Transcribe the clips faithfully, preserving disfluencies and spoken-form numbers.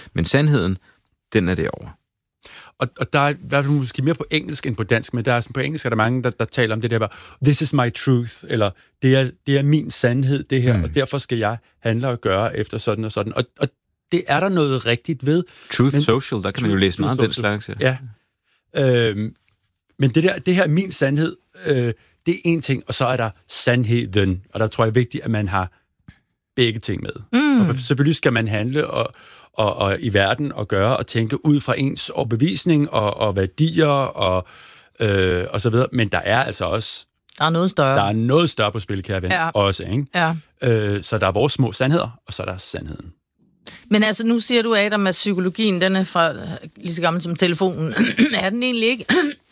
Men sandheden, den er derovre. Og, og der er, der er måske mere på engelsk end på dansk, men der er sådan, på engelsk er der mange, der, der taler om det der bare, this is my truth, eller det er, det er min sandhed, det her, mm. og derfor skal jeg handle og gøre efter sådan og sådan. Og, og det er der noget rigtigt ved. Truth men, social, der kan man jo læse meget om den slags. Ja. ja. Øhm, men det der, det her min sandhed, øh, det er en ting, og så er der sandheden, og der tror jeg er vigtigt, at man har begge ting med. Mm. Og selvfølgelig skal man handle og, og, og i verden og gøre og tænke ud fra ens overbevisning og, og værdier og, øh, og så videre, men der er altså også der er noget større. Der er noget større på spil, kære ven, ja. også, ikke? Ja. Øh, så der er vores små sandheder, og så er der sandheden. Men altså, nu siger du, Adam, at psykologien, den er fra lige så gammel som telefonen. er den egentlig ikke...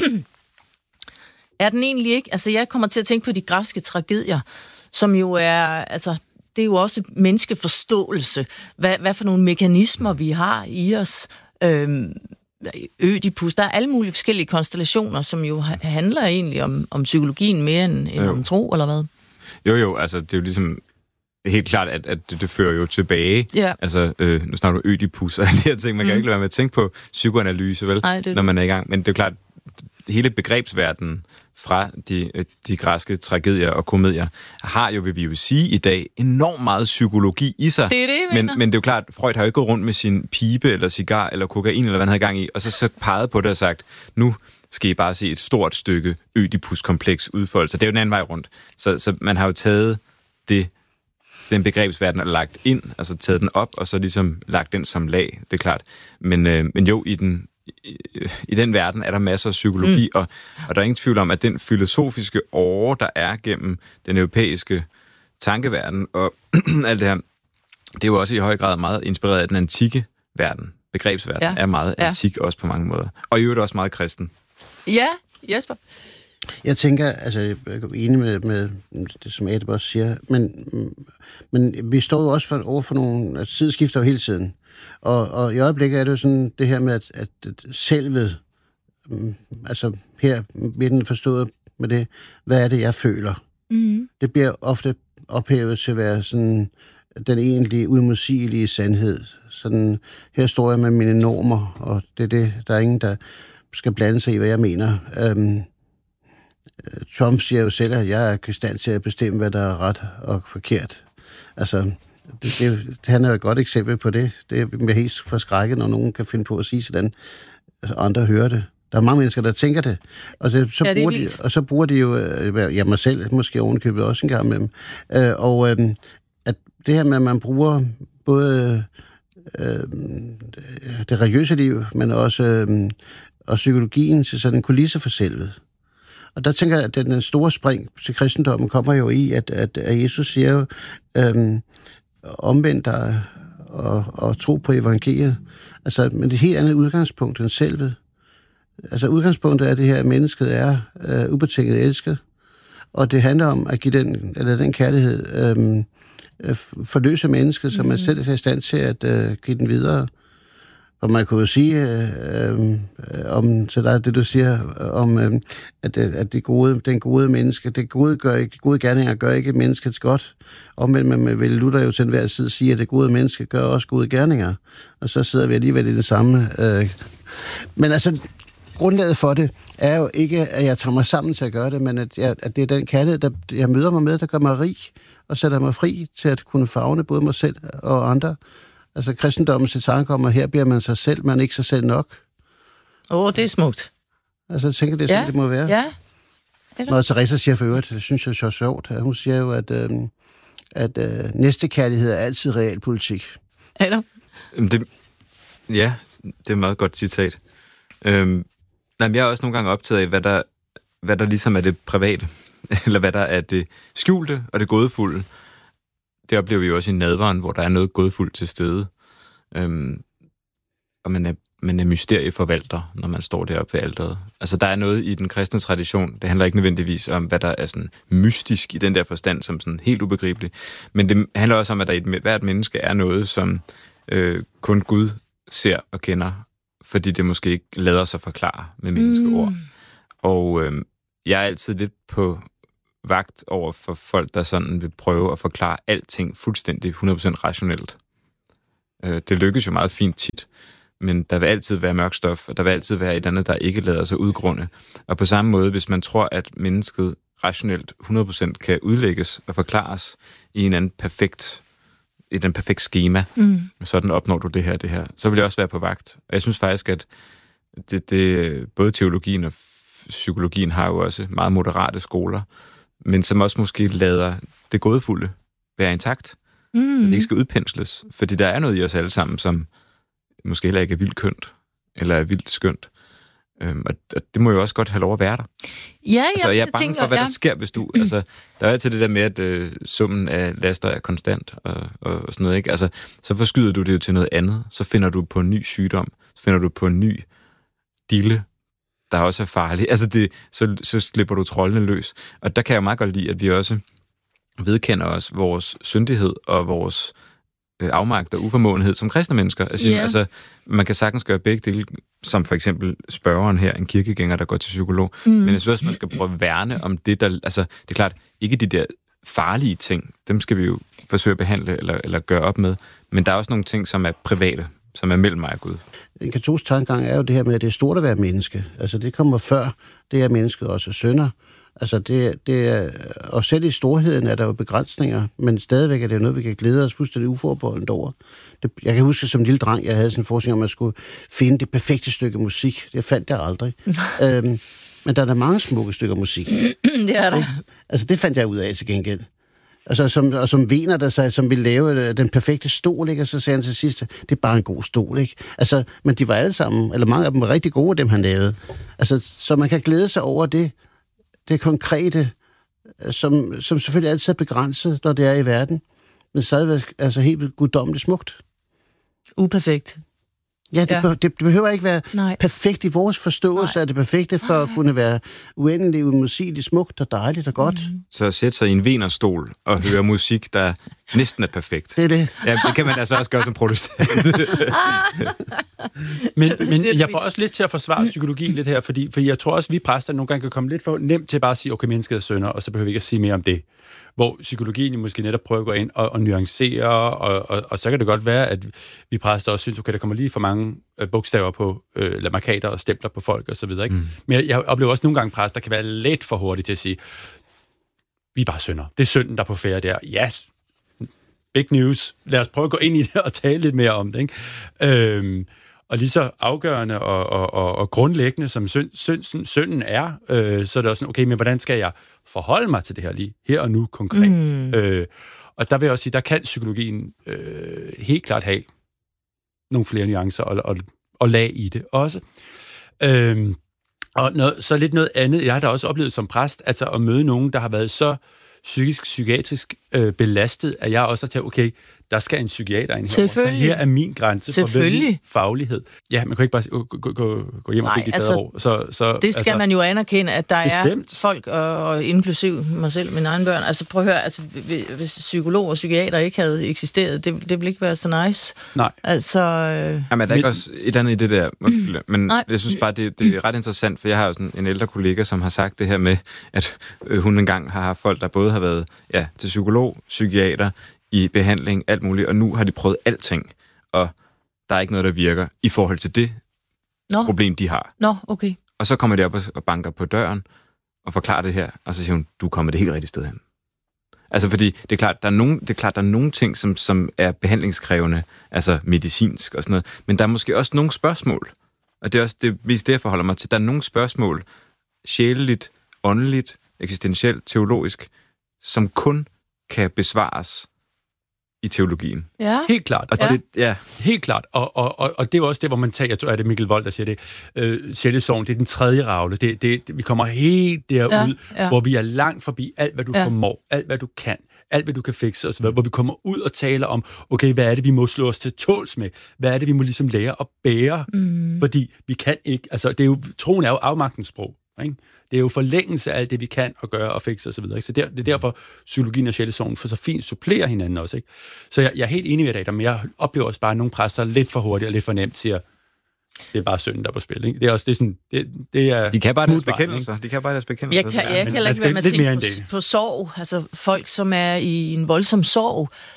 er den egentlig ikke... Altså, jeg kommer til at tænke på de græske tragedier, som jo er... Altså, det er jo også menneskeforståelse. Hvad, hvad for nogle mekanismer vi har i os. Øhm, Ødipus. Der er alle mulige forskellige konstellationer, som jo handler egentlig om, om psykologien mere end, end om tro, eller hvad? Jo, jo. Altså, det er jo ligesom... helt klart, at, at det, det fører jo tilbage. Ja. Altså, øh, nu snakker du Ødipus og alle de her ting. Man kan mm. ikke lade være med at tænke på psykoanalyse, vel? Ej, det... når man er i gang. Men det er klart, hele begrebsverdenen fra de, de græske tragedier og komedier har jo, vil vi jo sige i dag, enormt meget psykologi i sig. Det er det, men, men det er jo klart, Freud har jo ikke gået rundt med sin pibe, eller cigar, eller kokain, eller hvad han havde gang i, og så, så peget på det og sagt, nu skal I bare se et stort stykke Ødipus-kompleks udfoldelse. Det er jo den anden vej rundt. Så, så man har jo taget det, den begrebsverden er lagt ind, altså taget den op, og så ligesom lagt den som lag, det er klart. Men, øh, men jo, i den, i, i den verden er der masser af psykologi, mm. og, og der er ingen tvivl om, at den filosofiske åre, der er gennem den europæiske tankeverden, og alt det her, det er jo også i høj grad meget inspireret af den antikke verden. Begrebsverden ja. er meget ja. antik også på mange måder. Og i øvrigt også meget kristen. Ja, Jesper. Jeg tænker, altså, jeg er enig med, med det, som Adam også siger, men, men vi står jo også for, over for nogle, altså, tidsskifter jo hele tiden. Og, og i øjeblikket er det jo sådan det her med, at, at selvet, altså her bliver den forstået med det, hvad er det, jeg føler? Mm. Det bliver ofte ophævet til at være sådan den egentlige, udmodsigelige sandhed. Sådan, her står jeg med mine normer, og det er det, der er ingen, der skal blande sig i, hvad jeg mener. Um, Trump siger jo selv, at jeg er i stand til at bestemme, hvad der er ret og forkert. Altså, det, det, han er jo et godt eksempel på det. Det er helt forskrækket, når nogen kan finde på at sige sådan, altså andre hører det. Der er mange mennesker, der tænker det. Og, det, så, ja, bruger det de, og så bruger de jo, ja, mig selv, måske ovenkøbet også en gang med dem. Øh, og øh, at det her med, at man bruger både øh, det religiøse liv, men også øh, og psykologien til sådan en kulisse for selvet. Og der tænker jeg, at den store spring til kristendommen kommer jo i, at, at, at Jesus siger jo, øhm, omvendt dig og, og tro på evangeliet. Altså, men det er et helt andet udgangspunkt end selvet. Altså, udgangspunktet er, at det her mennesket er øh, ubetinget elsket, og det handler om at give den, eller den kærlighed, øhm, øh, forløse mennesket, så man selv er i stand til at øh, give den videre. Og man kunne jo sige øh, øh, om så der er det du siger om øh, at at det gode, den gode menneske, det gode gør ikke, de gode gerninger gør ikke menneskets godt. Omvendt man vil Luther jo til enhver tid sige, at det gode menneske gør også gode gerninger. Og så sidder vi alligevel i det samme. Øh. Men altså grundlaget for det er jo ikke, at jeg tager mig sammen til at gøre det, men at, jeg, at det er den kærlighed, der jeg møder mig med, der gør mig rig og sætter mig fri til at kunne favne både mig selv og andre. Altså kristendommens tanke om, at her bliver man sig selv, men ikke sig selv nok. Åh, oh, det er smukt. Altså jeg tænker, det er sådan, ja. det må være. Ja. Når Teresa siger for øvrigt, det synes jeg er så sjovt. Hun siger jo, at, øh, at øh, næstekærlighed er altid realpolitik. Eller? Det, ja, det er et meget godt citat. Øhm, nej, jeg er også nogle gange optaget af, hvad der, hvad der ligesom er det private, eller hvad der er det skjulte og det gådefulde. Det oplever vi jo også i nadveren, hvor der er noget gådefuldt til stede. Øhm, og man er, man er mysterieforvalter, når man står deroppe ved alteret. Altså, der er noget i den kristne tradition. Det handler ikke nødvendigvis om, hvad der er sådan mystisk i den der forstand, som sådan helt ubegribeligt. Men det handler også om, at der i hvert menneske er noget, som øh, kun Gud ser og kender, fordi det måske ikke lader sig forklare med menneskeord. Mm. Og øh, jeg er altid lidt på vagt over for folk, der sådan vil prøve at forklare alting fuldstændig hundrede procent rationelt. Øh, det lykkes jo meget fint tit, men der vil altid være mørk stof, og der vil altid være et eller andet, der ikke lader sig udgrunde. Og på samme måde, hvis man tror, at mennesket rationelt hundrede procent kan udlægges og forklares i en anden perfekt, i den perfekt schema, mm. sådan opnår du det her, det her, så vil jeg også være på vagt. Og jeg synes faktisk, at det, det, både teologien og psykologien har jo også meget moderate skoler, men som også måske lader det gådefulde være intakt, mm. så det ikke skal udpensles. Fordi der er noget i os alle sammen, som måske heller ikke er vildt kønt, eller er vildt skønt. Øhm, og det må jo også godt have lov at være der. Ja, altså, jeg er bange tænker, for, hvad ja. der sker, hvis du... Altså, der er altid det der med, at øh, summen af laster er konstant, og, og sådan noget, ikke? Altså, så forskyder du det jo til noget andet. Så finder du på en ny sygdom. Så finder du på en ny dille, der også er farlig. Altså, det, så, så slipper du troldene løs. Og der kan jeg jo meget godt lide, at vi også vedkender os vores syndighed og vores øh, afmagt og uformåenhed som kristne mennesker. Altså, yeah. altså, man kan sagtens gøre begge dele, som for eksempel spørgeren her, en kirkegænger, der går til psykolog. Mm. Men jeg synes også, man skal prøve at værne om det, der... Altså, det er klart, ikke de der farlige ting, dem skal vi jo forsøge at behandle eller, eller gøre op med. Men der er også nogle ting, som er private, som er mellem mig og Gud. En katolsk tankegang er jo det her med, at det er stort at være menneske. Altså, det kommer før, det er mennesket også synder. Altså, det, det er, og selv i storheden er der jo begrænsninger, men stadigvæk er det noget, vi kan glæde os fuldstændig uforbeholdent over. Det, jeg kan huske, som lille dreng, jeg havde sådan en forskning om, at man skulle finde det perfekte stykke musik. Det fandt jeg aldrig. øhm, men der er der mange smukke stykker musik. Det er der. Så, altså, det fandt jeg ud af til gengæld. Altså, som, og som Wiener, der sagde, som ville lave den perfekte stol, ikke? Og så sagde han til sidst, det er bare en god stol, ikke? Altså, men de var alle sammen, eller mange af dem var rigtig gode, dem han lavede. Altså, så man kan glæde sig over det, det konkrete, som, som selvfølgelig altid er begrænset, når det er i verden, men stadigvæk altså helt guddommeligt smukt. Uperfekt. Ja, det, ja. Be- det behøver ikke være Nej. perfekt i vores forståelse af det perfekte, for Nej. At kunne være uendeligt, uimodsigeligt, smukt og dejligt og godt. Mm. Så at sætte sig i en Wienerstol og høre musik, der næsten er perfekt. Det er det. Ja, det kan man altså også gøre som protestant. men, men jeg får også lidt til at forsvare psykologien lidt her, fordi, fordi jeg tror også, at vi præster nogle gange kan komme lidt for nemt til bare at sige, okay, mennesket er synder, og så behøver vi ikke at sige mere om det. Hvor psykologien måske netop prøver at gå ind og, og nuancere, og, og, og så kan det godt være, at vi præster også synes, okay, der kommer lige for mange øh, bogstaver på, øh, eller markader og stempler på folk og så videre, ikke? Mm. Men jeg, jeg oplever også nogle gange, at præster kan være lidt for hurtige til at sige, vi er bare synder. Det er synden, der er på færre der. Yes, big news. Lad os prøve at gå ind i det og tale lidt mere om det, ikke? Øhm, og lige så afgørende og, og, og, og grundlæggende, som synd, synd, synden er, øh, så er det også sådan, okay, men hvordan skal jeg forholde mig til det her lige, her og nu konkret? Mm. Øh, og der vil jeg også sige, der kan psykologien øh, helt klart have nogle flere nuancer og, og, og lag i det også. Øh, og noget, så lidt noget andet, jeg har da også oplevet som præst, altså at møde nogen, der har været så psykisk, psykiatrisk øh, belastet, at jeg også har taget, okay, der skal en psykiater ind her. Her er min grænse for min faglighed. Ja, man kan ikke bare gå, gå, gå, gå hjem og bygge et altså, bedre så, så, det skal altså, man jo anerkende, at der bestemt. Er folk, og, og inklusiv mig selv, mine egne børn. Altså prøv at høre, altså, hvis psykolog og psykiater ikke havde eksisteret, det, det ville ikke være så nice. Nej. Altså, øh, Jamen, der er ikke også et andet i det der, men Nej. jeg synes bare, det, det er ret interessant, for jeg har jo sådan en ældre kollega, som har sagt det her med, at hun engang har haft folk, der både har været ja, til psykolog, psykiater, i behandling, alt muligt, og nu har de prøvet alting, og der er ikke noget, der virker i forhold til det Nå. problem, de har. Nå, okay. Og så kommer de op og banker på døren og forklarer det her, og så siger hun, du kommer det helt rigtige sted hen. Altså, fordi det er klart, der er nogle, det er klart, der er nogle ting, som, som er behandlingskrævende, altså medicinsk og sådan noget, men der er måske også nogle spørgsmål, og det er også det, mest det, jeg forholder mig til. Der er nogle spørgsmål, sjæleligt, åndeligt, eksistentielt, teologisk, som kun kan besvares i teologien. Ja. Helt klart. Og ja. Det, ja. Helt klart. Og, og, og, og det er jo også det, hvor man tager, jeg tror, at det er Mikkel Wold, der siger det, øh, sjælesorgen, det er den tredje ravle. Det, det, det, vi kommer helt derud, ja, ja. hvor vi er langt forbi alt, hvad du ja. formår, alt, hvad du kan, alt, hvad du kan fikse osv., hvor vi kommer ud og taler om, okay, hvad er det, vi må slå os til tåls med? Hvad er det, vi må ligesom lære at bære? Mm. Fordi vi kan ikke, altså det er jo, troen er jo afmagtens sprog, ikke? Det er jo forlængelse af alt det, vi kan og gøre og fikse osv. Så, så der, det er derfor, psykologien og sjælesorgen for så fint supplerer hinanden også. Ikke? Så jeg, jeg er helt enig med dig, men jeg oplever også bare, at nogle præster lidt for hurtigt og lidt for nemt siger, det er bare synden, der er på spil. Ikke? Det er også det er sådan, det, det er de kan bare deres bekendelser. De kan bare deres bekendelser. Jeg kan, jeg kan heller ikke være med at tænke på, på sorg. Altså folk, som er i en voldsom sorg,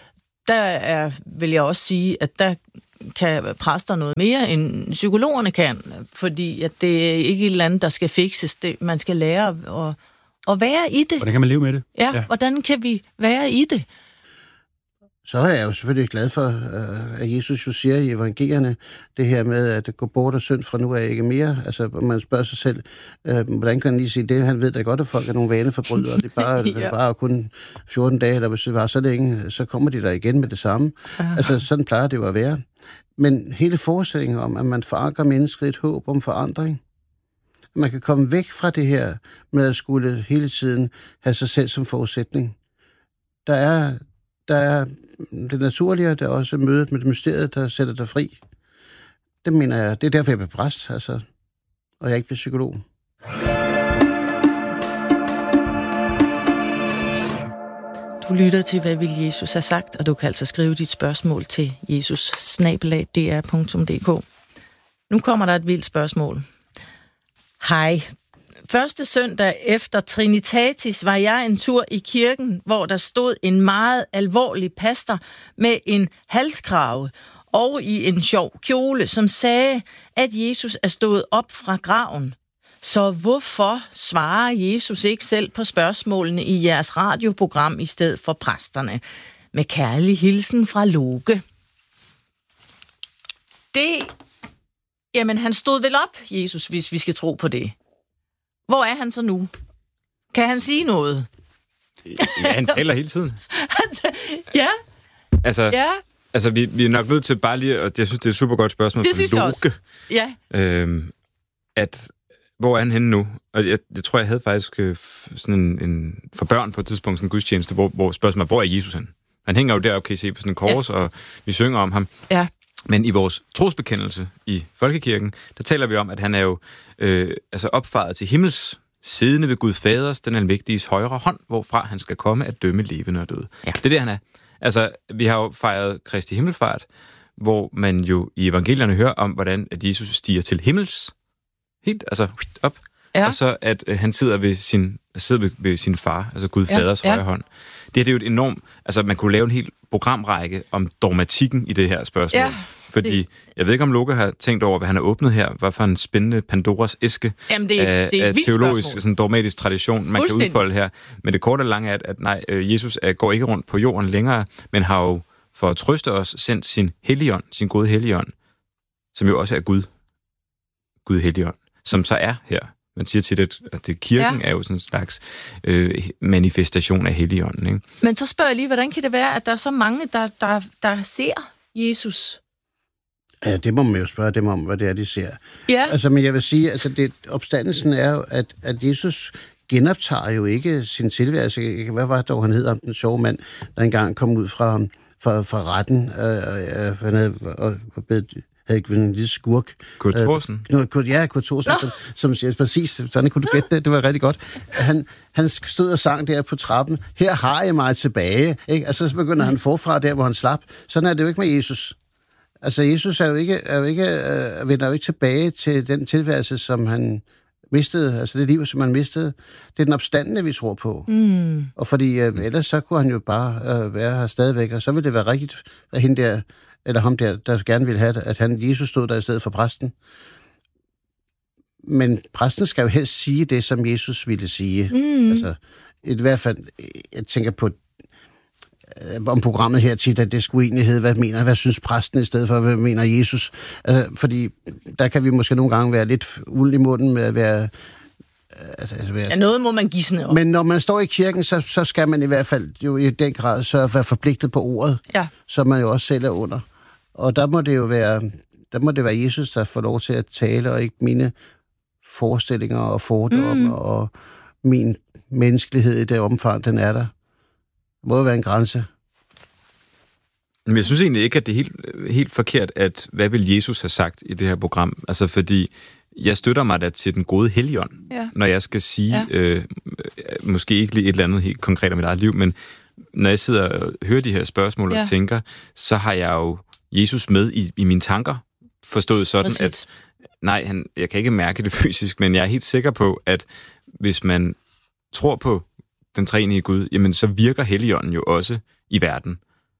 der er, vil jeg også sige, at der kan præster noget mere, end psykologerne kan, fordi at det er ikke et eller andet, der skal fikses. Det, man skal lære at, at være i det. Hvordan kan man leve med det? Ja, ja, hvordan kan vi være i det? Så er jeg jo selvfølgelig glad for, at Jesus jo siger i evangelierne, det her med, at gå bort og synd fra nu af ikke mere. Altså, man spørger sig selv, hvordan kan han lige sige det? Han ved da godt, at folk er nogle vaneforbrydere, og det er bare, ja. bare kun fjorten dage, eller hvis det var så længe, så kommer de der igen med det samme. Uh. Altså, sådan plejer det jo at være. Men hele forestillingen om, at man forankrer mennesket i et håb om forandring, man kan komme væk fra det her med at skulle hele tiden have sig selv som forudsætning. Der er, der er det naturlige, der er også mødet med det mysteriet, der sætter dig fri. Det mener jeg, det er derfor, jeg bliver præst, altså, og jeg ikke bliver psykolog. Du lytter til, hvad vil Jesus have sagt, og du kan altså skrive dit spørgsmål til jesus snabel-a d r punktum d k. Nu kommer der et vildt spørgsmål. Hej. Første søndag efter Trinitatis var jeg en tur i kirken, hvor der stod en meget alvorlig pastor med en halskrave og i en sjov kjole, som sagde, at Jesus er stået op fra graven. Så hvorfor svarer Jesus ikke selv på spørgsmålene i jeres radioprogram i stedet for præsterne? Med kærlig hilsen fra Loke. Det... Jamen, han stod vel op, Jesus, hvis vi skal tro på det. Hvor er han så nu? Kan han sige noget? Ja, han taler hele tiden. ja. Altså, ja. altså vi, vi er nok nødt til bare lige, og jeg synes, det er et super godt spørgsmål det synes Loke. Jeg også. Ja. Øhm, at, hvor er han henne nu? Og jeg, jeg tror, jeg havde faktisk øh, sådan en, en, for børn på et tidspunkt sådan en gudstjeneste, hvor, hvor spørgsmålet, hvor er Jesus han? Han hænger jo deroppe, kan I se, på sådan en kors, ja. Og vi synger om ham. Ja. Men i vores trosbekendelse i Folkekirken, der taler vi om, at han er jo øh, altså opfaret til himmels, siddende ved Gud Faders, den almægtiges højre hånd, hvorfra han skal komme at dømme levende og døde. Ja. Det er det, han er. Altså, vi har jo fejret Kristi himmelfart, hvor man jo i evangelierne hører om, hvordan at Jesus stiger til himmels, helt, altså op, ja. Og så at øh, han sidder ved sin, sidder ved, ved sin far, altså Gud ja. Faders ja. Højre hånd. Det, det er jo et enormt, altså man kunne lave en hel programrække om dogmatikken i det her spørgsmål. Ja. Fordi, jeg ved ikke, om Loke har tænkt over, hvad han har åbnet her, hvad for en spændende Pandoras æske Jamen, det er, af, det er af teologisk, sådan dogmatisk tradition, man kan udfolde her. Men det korte og lange er, at, at nej, Jesus er, går ikke rundt på jorden længere, men har jo for at trøste os sendt sin helligånd, sin gode helligånd, som jo også er Gud, Gud helligånd, som så er her. Man siger til det, at det, kirken ja. Er jo sådan en slags øh, manifestation af helligånden. Ikke? Men så spørger jeg lige, hvordan kan det være, at der er så mange, der, der, der ser Jesus? Ja, det må man jo spørge dem om, hvad det er, de ser. Ja. Altså, men jeg vil sige, altså, det, opstandelsen er jo, at, at Jesus genoptager jo ikke sin tilværelse. Hvad var det dog, han hed om den sjove mand, der engang kom ud fra, fra, fra retten, øh, øh, han havde, og, og bedt, havde ikke været en lille skurk. Kurt Thorsen? Øh, ja, Kurt Thorsen, som, som siger præcis, sådan kunne du gætte det, det var rigtig godt. Han, han stod og sang der på trappen, her har jeg mig tilbage, ikke? Altså, så begynder han forfra der, hvor han slap. Sådan er det jo ikke med Jesus. Altså, Jesus er jo ikke, er jo ikke, øh, vender jo ikke tilbage til den tilværelse, som han mistede, altså det liv, som han mistede. Det er den opstandende, vi tror på. Mm. Og fordi øh, ellers så kunne han jo bare øh, være her stadigvæk, og så ville det være rigtigt, at hende der, eller ham der, der gerne ville have det, at han, Jesus stod der i stedet for præsten. Men præsten skal jo helst sige det, som Jesus ville sige. Mm. Altså, i hvert fald, jeg tænker på om programmet her tit, at det skulle egentlig hedde, hvad mener, hvad synes præsten i stedet for, hvad mener Jesus? Altså, fordi der kan vi måske nogle gange være lidt uld i munden med at være... Altså, være ja, noget må man gisne om. Men når man står i kirken, så, så skal man i hvert fald jo i den grad sørge for at være forpligtet på ordet, ja. Som man jo også selv er under. Og der må det jo være, der må det være Jesus, der får lov til at tale, og ikke mine forestillinger og fordomme mm. og min menneskelighed i det omfang, den er der. Det må jo være en grænse. Men jeg synes egentlig ikke, at det er helt, helt forkert, at hvad vil Jesus have sagt i det her program? Altså fordi, jeg støtter mig da til den gode helligånd, ja. Når jeg skal sige, ja. øh, måske ikke lige et eller andet helt konkret om mit eget liv, men når jeg sidder og hører de her spørgsmål ja. Og tænker, så har jeg jo Jesus med i, i mine tanker, forstået sådan, præcis. At nej, han, jeg kan ikke mærke det fysisk, men jeg er helt sikker på, at hvis man tror på den treenige Gud, jamen så virker Helligånden jo også i verden.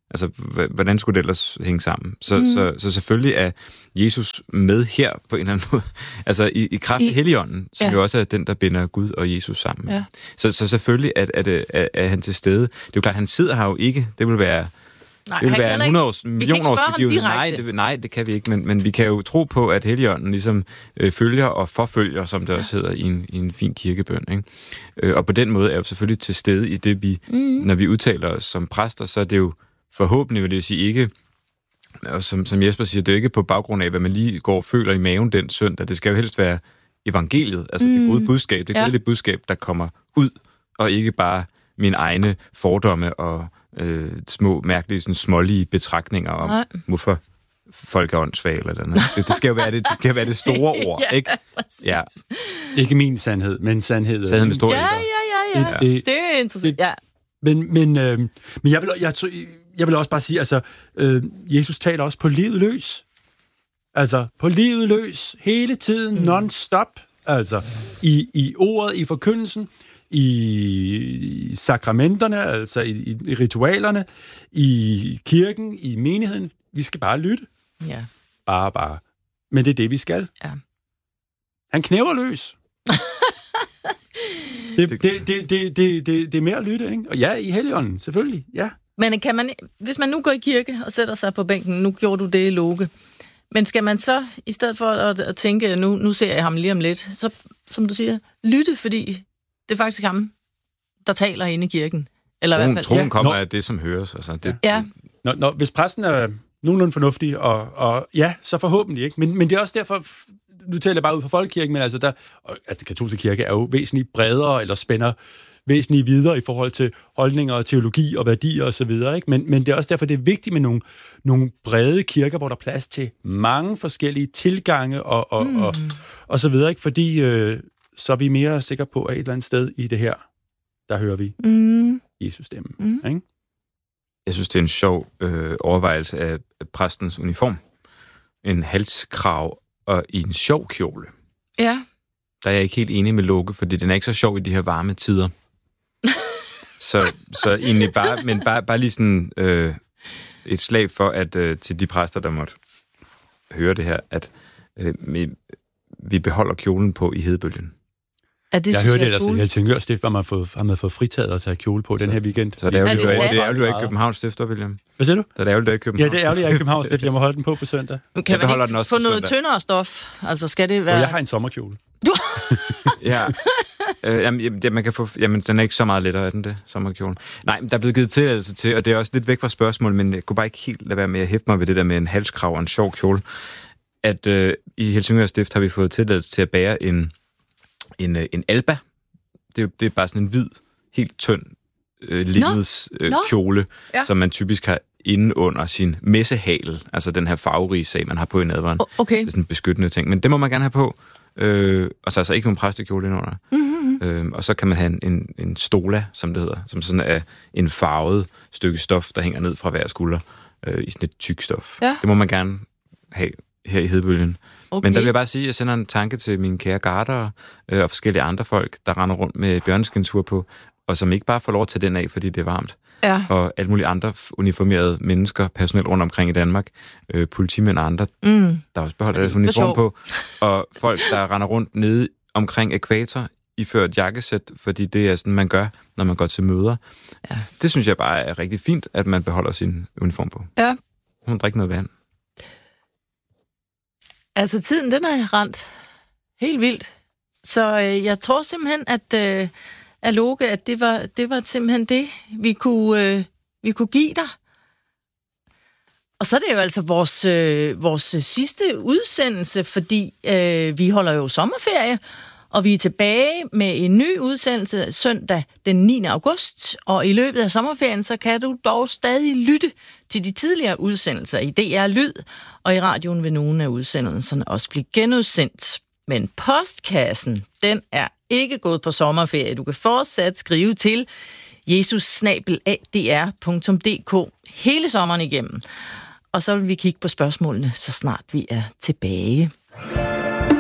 Altså, hvordan skulle det ellers hænge sammen? Så, mm. så, så selvfølgelig er Jesus med her på en eller anden måde. Altså, i, i kraft af Helligånden, som ja. jo også er den, der binder Gud og Jesus sammen. Ja. Så, så selvfølgelig er, er, det, er, er han til stede. Det er jo klart, han sidder her jo ikke. Det vil være... Nej, det vil være en hundrede års, million års begivenhed. Nej, det, nej, det kan vi ikke, men, men vi kan jo tro på, at Helligånden ligesom øh, følger og forfølger, som det ja. også hedder i en, i en fin kirkebøn. Ikke? Øh, og på den måde er jo selvfølgelig til stede i det, vi, mm. når vi udtaler os som præster, så er det jo forhåbentlig, vil det sige ikke, og som, som Jesper siger, det er jo ikke på baggrund af, hvad man lige går og føler i maven den søndag. Det skal jo helst være evangeliet, altså mm. det gode budskab, det ja. glædelige budskab, der kommer ud, og ikke bare mine egne fordomme og øh, små, mærkelige, sådan smålige betragtninger om, Nej. hvorfor folk er åndssvage eller noget. Det, det skal jo være det, det, skal være det store ord, ja, ikke? Ja, ikke min sandhed, men sandhed. Sandhed med stor ja, ja, ja, ja. Det, det er interessant, ja. Men, men, øh, men jeg, vil, jeg, jeg vil også bare sige, altså, øh, Jesus taler også på livet løs. Altså, på livet løs, hele tiden, mm. non-stop. Altså, i, i ordet, i forkyndelsen, i sakramenterne, altså i, i, i ritualerne, i kirken, i menigheden. Vi skal bare lytte. Ja. Bare, bare. Men det er det, vi skal. Ja. Han knæver løs. det, det, det, det, det, det, det, det er mere at lytte, ikke? Og ja, i Helligånden, selvfølgelig, ja. Men kan man, hvis man nu går i kirke og sætter sig på bænken, nu gjorde du det i Loke, men skal man så, i stedet for at, at tænke, nu, nu ser jeg ham lige om lidt, så, som du siger, lytte, fordi det er faktisk ham, der taler inde i kirken. Eller troen, i hvert fald. Troen Ja. kommer af det, som høres. Altså, det, ja. Når, når, hvis præsten er nogenlunde fornuftig, og, og ja, så forhåbentlig ikke. Men, men det er også derfor, nu taler jeg bare ud fra folkekirken, men altså, der, altså den katolske kirke er jo væsentligt bredere, eller spænder væsentligt videre i forhold til holdninger og teologi og værdier og så videre, ikke? Men, men det er også derfor, det er vigtigt med nogle, nogle brede kirker, hvor der er plads til mange forskellige tilgange og, og, mm. og, og så videre, ikke? Fordi øh, så er vi mere sikre på, at et eller andet sted i det her, der hører vi mm. Jesus stemme. Mm. Ikke? Jeg synes, det er en sjov øh, overvejelse af præstens uniform. En halskrav og i en sjov kjole. Ja. Der er jeg ikke helt enig med Loke, fordi den er ikke så sjov i de her varme tider. så, så egentlig bare, men bare, bare lige sådan øh, et slag for, at øh, til de præster, der måtte høre det her, at øh, vi beholder kjolen på i hedebølgen. Ja, det jeg hørte ellers, at Helsingør Stift har man fået, har man fået fritaget at tage kjole på så, den her weekend. Så det er jo ærgerligt, ikke Københavns Stift, William. Hvad siger du? Det er ærgerligt, ikke Københavns Ja, det er ærgerligt, ikke Københavns Stift. Jeg må holde den på på søndag. Kan man ikke den også få noget tyndere stof? Altså, skal det være... Og jeg har en sommerkjole. Du... ja. Øh, jamen, det, man kan få, jamen, den er ikke så meget lettere, er den det, sommerkjolen? Nej, der er blevet givet tilladelse til, og det er også lidt væk fra spørgsmål, men jeg kunne bare ikke helt lade være med at hæfte mig ved det der med en halskrav og en sjov kjole. At øh, i Helsingør Stift har vi fået tilladelse til at bære en, en, en alba. Det er, det er bare sådan en hvid, helt tynd øh, linneds øh, no. kjole, ja. som man typisk har inde under sin messehale, altså den her farverige sag, man har på i nadveren. Okay. Det er sådan en beskyttende ting, men det må man gerne have på. Øh, og så er altså ikke nogen præstekjole indenunder. Mm-hmm. Øh, og så kan man have en, en, en stola, som det hedder, som sådan er en farvet stykke stof, der hænger ned fra hver skulder øh, i sådan et tyk stof. Ja. Det må man gerne have her i hedebølgen. Okay. Men der vil jeg bare sige, at jeg sender en tanke til mine kære gardere øh, og forskellige andre folk, der render rundt med bjørneskintur på, og som ikke bare får lov at tage den af, fordi det er varmt. Ja. Og alle mulige andre uniformerede mennesker, personel rundt omkring i Danmark, øh, politimænd og andre, mm. der også beholder deres uniform på, og folk, der render rundt nede omkring ækvator, iført jakkesæt, fordi det er sådan, man gør, når man går til møder. Ja. Det synes jeg bare er rigtig fint, at man beholder sin uniform på. Ja. Hun drikker noget vand. Altså, tiden, den er rent helt vildt. Så øh, jeg tror simpelthen, at, øh, at Loke, at det var, det var simpelthen det, vi kunne, øh, vi kunne give dig. Og så er det jo altså vores, øh, vores sidste udsendelse, fordi øh, vi holder jo sommerferie, og vi er tilbage med en ny udsendelse søndag den niende august, og i løbet af sommerferien, så kan du dog stadig lytte til de tidligere udsendelser i D R Lyd, og i radioen vil nogle af udsendelserne også blive genudsendt. Men postkassen, den er ikke gået på sommerferie. Du kan fortsat skrive til jesus snabel a d r punktum d k hele sommeren igennem. Og så vil vi kigge på spørgsmålene, så snart vi er tilbage.